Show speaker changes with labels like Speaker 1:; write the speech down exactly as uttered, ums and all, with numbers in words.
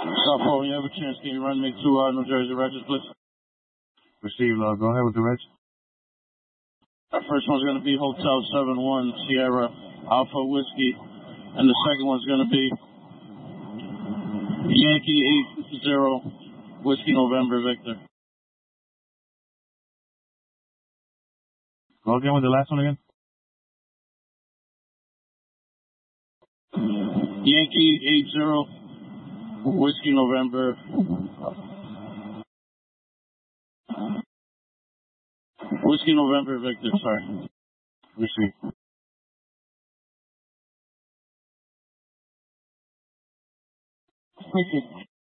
Speaker 1: South Pole, you have a chance. Can you run me to uh, New Jersey Regis, please?
Speaker 2: Received. Uh, go ahead with the reg.
Speaker 1: Our first one's going to be Hotel seven one Sierra Alpha Whiskey, and the second one's going to be Yankee eight zero Whiskey November Victor.
Speaker 2: Go again with the last one again.
Speaker 1: Yankee eight zero Whiskey November. Whiskey November Victor, sorry.
Speaker 2: Received.
Speaker 3: Received.